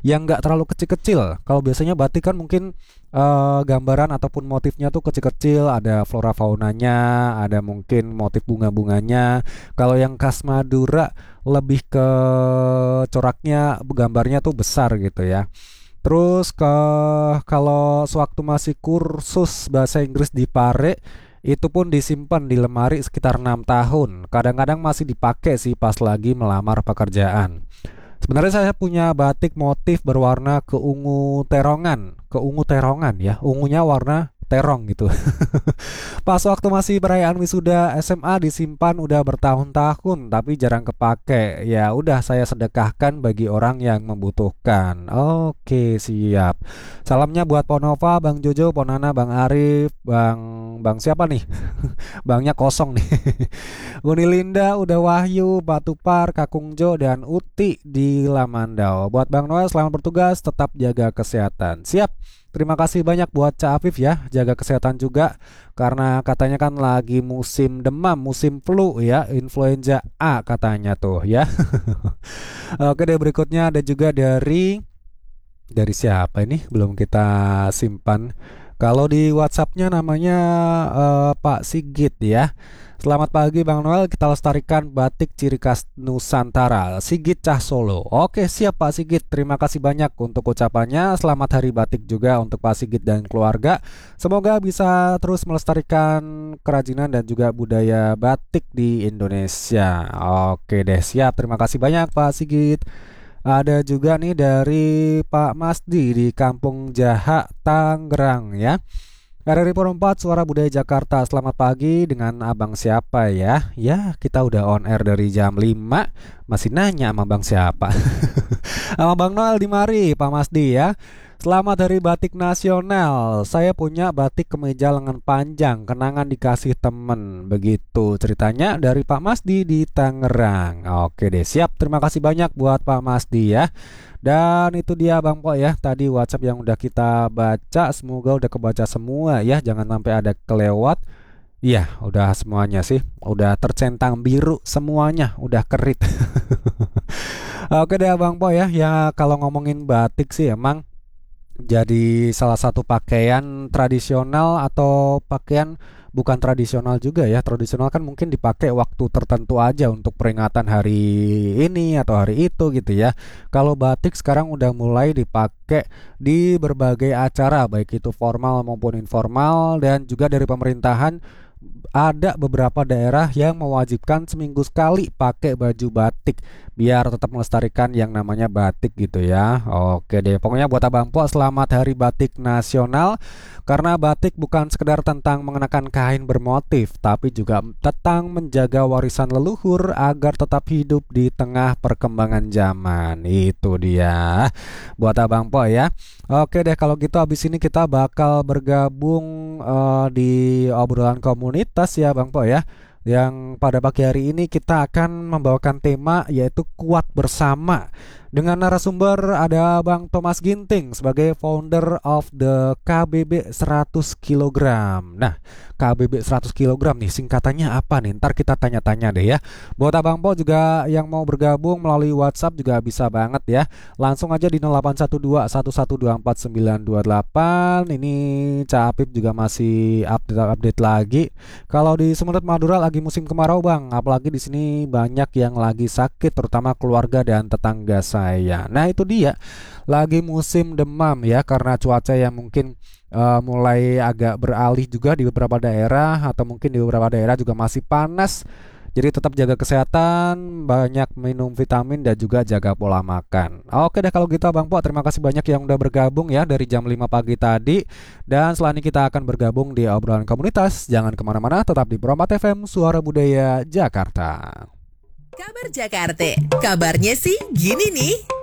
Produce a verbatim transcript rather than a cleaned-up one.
yang nggak terlalu kecil-kecil. Kalau biasanya batik kan mungkin eh, gambaran ataupun motifnya tuh kecil-kecil, ada flora faunanya, ada mungkin motif bunga-bunganya. Kalau yang khas Madura lebih ke coraknya, gambarnya tuh besar gitu ya. Terus ke kalau sewaktu masih kursus bahasa Inggris di Pare, itu pun disimpan di lemari sekitar enam tahun. Kadang-kadang masih dipakai sih pas lagi melamar pekerjaan. Sebenarnya saya punya batik motif berwarna keungu terongan, keungu terongan ya, ungunya warna terong gitu. Pas waktu masih perayaan wisuda S M A disimpan udah bertahun-tahun tapi jarang kepake. Ya udah saya sedekahkan bagi orang yang membutuhkan. Oke, siap. Salamnya buat Ponova, Bang Jojo, Ponana, Bang Arif, Bang Bang siapa nih? Bangnya kosong nih. Uni Linda, Uda Wahyu, Batupar, Kakung Jo, dan Uti di Lamandau. Buat Bang Noel selamat bertugas, tetap jaga kesehatan. Siap. Terima kasih banyak buat Cak Afif ya, jaga kesehatan juga karena katanya kan lagi musim demam, musim flu ya, influenza A katanya tuh ya. Oke deh, berikutnya ada juga dari dari siapa ini? Belum kita simpan. Kalau di WhatsAppnya namanya eh, Pak Sigit ya. Selamat pagi Bang Noel, kita lestarikan batik ciri khas Nusantara, Sigit Cah Solo. Oke siap Pak Sigit, terima kasih banyak untuk ucapannya. Selamat Hari Batik juga untuk Pak Sigit dan keluarga. Semoga bisa terus melestarikan kerajinan dan juga budaya batik di Indonesia. Oke deh, siap, terima kasih banyak Pak Sigit. Ada juga nih dari Pak Masdi di Kampung Jaha, Tangerang ya. R R I Pro empat Suara Budaya Jakarta. Selamat pagi, dengan abang siapa ya? Ya, kita udah on air dari jam lima. Masih nanya sama bang siapa? Sama Bang Noel di mari, Pak Masdi ya. Selamat Hari Batik Nasional. Saya punya batik kemeja lengan panjang, kenangan dikasih temen. Begitu ceritanya dari Pak Masdi di Tangerang. Oke deh, siap. Terima kasih banyak buat Pak Masdi ya. Dan itu dia Bang Po ya, tadi WhatsApp yang udah kita baca, semoga udah kebaca semua ya, jangan sampai ada kelewat. Iya, udah semuanya sih, udah tercentang biru semuanya, udah kerit. Oke deh Bang Po ya, ya kalau ngomongin batik sih emang jadi salah satu pakaian tradisional atau pakaian bukan tradisional juga ya. Tradisional kan mungkin dipakai waktu tertentu aja untuk peringatan hari ini atau hari itu gitu ya. Kalau batik sekarang udah mulai dipakai di berbagai acara baik itu formal maupun informal, dan juga dari pemerintahan ada beberapa daerah yang mewajibkan seminggu sekali pakai baju batik biar tetap melestarikan yang namanya batik gitu ya. Oke deh, pokoknya buat Abang Po selamat Hari Batik Nasional, karena batik bukan sekedar tentang mengenakan kain bermotif, tapi juga tentang menjaga warisan leluhur agar tetap hidup di tengah perkembangan zaman. Itu dia buat Abang Po ya. Oke deh, kalau gitu abis ini kita bakal bergabung eh, di obrolan komunitas ya Bang Po ya. Yang pada pagi hari ini kita akan membawakan tema yaitu kuat bersama. Dengan narasumber ada Bang Thomas Ginting sebagai founder of the K B B seratus kilogram. Nah, K B B seratus kilogram nih singkatannya apa nih? Ntar kita tanya-tanya deh ya. Buat Abang Po juga yang mau bergabung melalui WhatsApp juga bisa banget ya. Langsung aja di nol delapan satu dua satu satu dua empat sembilan dua delapan. Ini Cak Apip juga masih update-update lagi. Kalau di Sumeneb Madura lagi musim kemarau Bang, apalagi di sini banyak yang lagi sakit terutama keluarga dan tetangga saya. Nah itu dia, lagi musim demam ya karena cuaca yang mungkin uh, mulai agak beralih juga di beberapa daerah, atau mungkin di beberapa daerah juga masih panas. Jadi tetap jaga kesehatan, banyak minum vitamin dan juga jaga pola makan. Oke deh kalau gitu Bang Po, terima kasih banyak yang udah bergabung ya dari jam lima pagi tadi. Dan setelah ini kita akan bergabung di obrolan komunitas. Jangan kemana-mana, tetap di Pro empat F M Suara Budaya Jakarta. Kabar Jakarta, kabarnya sih gini nih.